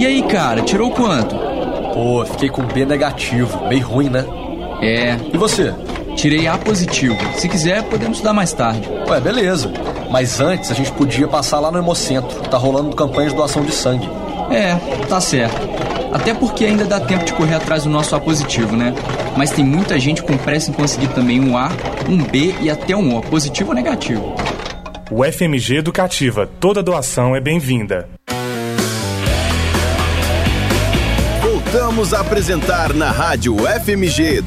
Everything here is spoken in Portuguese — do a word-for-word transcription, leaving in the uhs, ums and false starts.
E aí, cara, tirou quanto? Pô, fiquei com B negativo, meio ruim, né? É. E você? Tirei A positivo. Se quiser, podemos estudar mais tarde. Ué, beleza. Mas antes a gente podia passar lá no Hemocentro. Tá rolando campanha de doação de sangue. É, tá certo. Até porque ainda dá tempo de correr atrás do nosso A positivo, né? Mas tem muita gente com pressa em conseguir também um A, um B e até um O, positivo ou negativo. O F M G Educativa. Toda doação é bem-vinda. Voltamos a apresentar na Rádio F M G